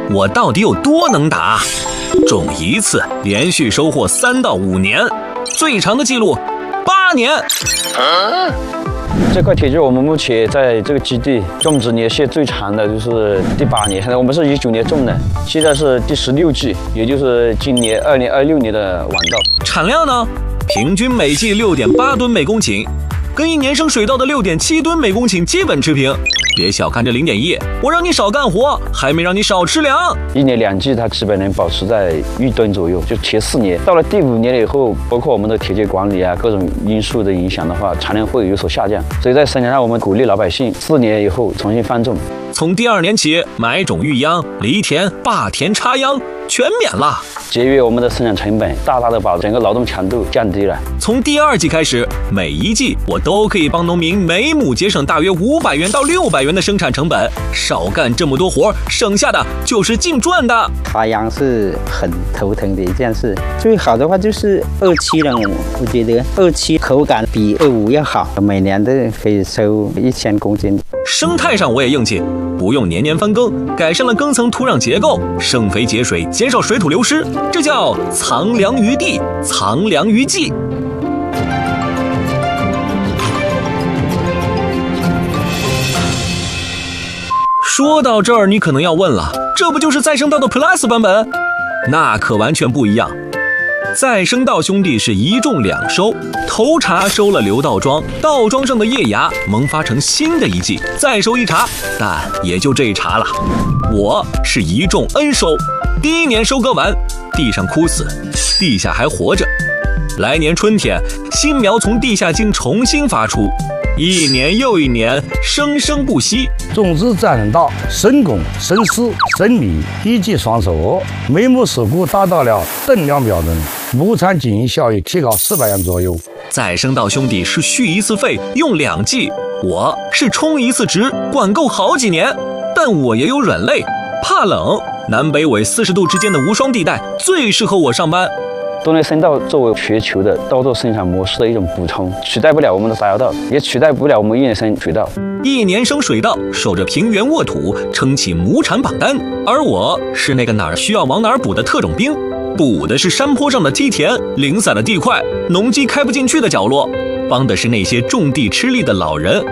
我到底有多能打？种一次连续收获3到5年，最长的记录8年。 这块铁质我们目前在这个基地种植年限最长的就是第8年，现在我们是19年种的，现在是第16季，也就是今年2026年的晚稻。 产量呢，平均每季6.8吨每公顷，跟1年生水稻的6.7吨每公顷基本持平。别小看这0.1，我让你少干活，还没让你少吃粮。 1年2季它基本能保持在1吨左右，就前4年。到了第5年了以后，包括我们的铁秸管理啊，各种因素的影响的话，产量会有所下降。所以在生产上，我们鼓励老百姓4年以后重新翻种。 从第2年起，买种育秧、犁田、坝田、插秧全免了， 节约我们的生产成本，大大的把整个劳动强度降低了。 从第2季开始，每一季我都可以帮农民每亩节省大约500元到600元的生产成本，少干这么多活，省下的就是净赚的。 插秧是很头疼的一件事，最好的话就是27了，我觉得27口感比25要好，每年都可以收1000公斤。 生态上我也硬气，不用年年翻耕，改善了耕层土壤结构，生肥节水，减少水土流失，这叫藏粮于地，藏粮于技。说到这儿，你可能要问了，这不就是再生稻的 Plus 版本？那可完全不一样。再生稻兄弟是1种2收，头茬收了留稻桩，稻桩上的叶芽萌发成新的一季，再收一茬，但也就这一茬了。我是1种 N 收，第1年收割完，地上枯死，地下还活着。来年春天，新苗从地下茎重新发出，1年又1年，生生不息。 种植再生稻，生工、生时、生米一剂双收，每亩收谷达到了等量标准，亩产经营效益提高400元左右。 再生稻兄弟是蓄1次肥，用2季，我是充1次值，管够好几年。但我也有软肋，怕冷，南北纬40度之间的无霜地带最适合我上班。 多年生稻作为全球的稻作生产模式的一种补充，取代不了我们的杂交稻，也取代不了我们1年生水稻。 1年生水稻守着平原沃土，撑起亩产榜单，而我是那个哪儿需要往哪儿补的特种兵，补的是山坡上的梯田、零散的地块、农机开不进去的角落，帮的是那些种地吃力的老人。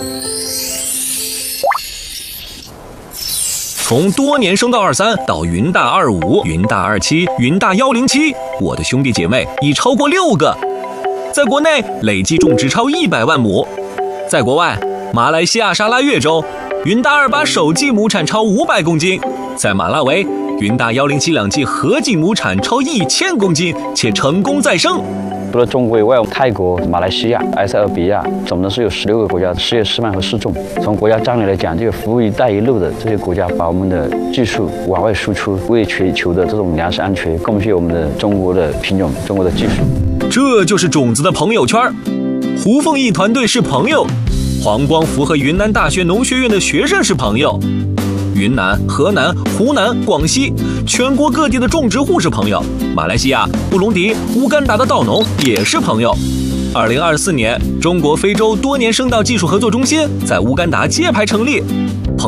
从多年生稻23到云大25、云大27、云大107，我的兄弟姐妹已超过6个，在国内累计种植超100万亩，在国外马来西亚沙拉越州，云大28首季亩产超500公斤，在马拉维，云大107两季合计亩产超1000公斤，且成功再生。 除了中国以外，泰国、马来西亚、埃塞俄比亚，总的是有16个国家事业示范和试种。从国家战略来讲，这个服务“一带一路”的这些国家，把我们的技术往外输出，为全球的这种粮食安全贡献我们的中国的品种、中国的技术。 这就是种子的朋友圈。胡凤义团队是朋友，黄光福和云南大学农学院的学生是朋友，云南、河南、湖南、广西全国各地的种植户是朋友，马来西亚、布隆迪、乌干达的稻农也是朋友。2024年，中国非洲多年生稻技术合作中心在乌干达揭牌成立。